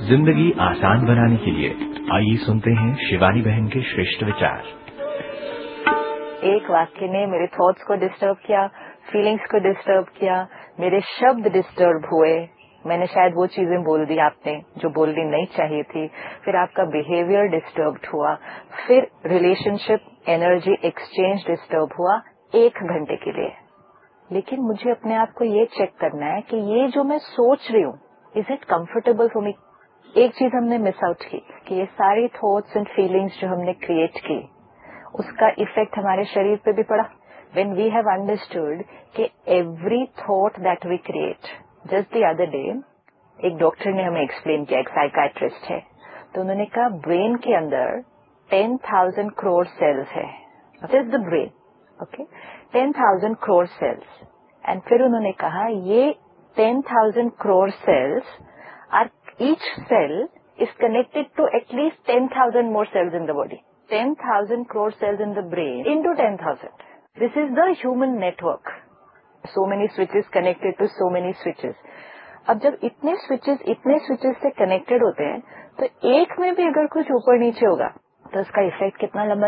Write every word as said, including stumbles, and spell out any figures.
जिंदगी आसान बनाने के लिए आइए सुनते हैं शिवानी बहन के श्रेष्ठ विचार। एक वाक्य ने मेरे थॉट्स को डिस्टर्ब किया, फीलिंग्स को डिस्टर्ब किया, मेरे शब्द डिस्टर्ब हुए, मैंने शायद वो चीजें बोल दी आपने जो बोलनी नहीं चाहिए थी, फिर आपका बिहेवियर डिस्टर्ब हुआ, फिर रिलेशनशिप एनर्जी एक्सचेंज डिस्टर्ब हुआ एक घंटे के लिए। लेकिन मुझे अपने आप को ये चेक करना है कि ये जो मैं सोच रही हूँ, is it comfortable for me. एक चीज हमने मिस आउट की कि ये सारी थॉट्स एंड फीलिंग्स जो हमने क्रिएट की, उसका इफेक्ट हमारे शरीर पे भी पड़ा। व्हेन वी हैव अंडरस्टूड कि every thought that we create, just the other day एक डॉक्टर ने हमें एक्सप्लेन किया, एक साइकाट्रिस्ट है, तो उन्होंने कहा ब्रेन के अंदर टेन थाउजेंड करोड़ सेल्स है, just the brain, okay, ten thousand crore sales. And फिर उन्होंने कहा ये ten thousand crore sales are, each cell is connected to at least ten thousand more cells in the body. ten thousand crore cells in the brain into ten thousand. This is the human network. So many switches connected to so many switches. अब जब इतने switches इतने switches से connected होते हैं, तो एक में भी अगर कुछ ऊपर नीचे होगा तो उसका इफेक्ट कितना लंबा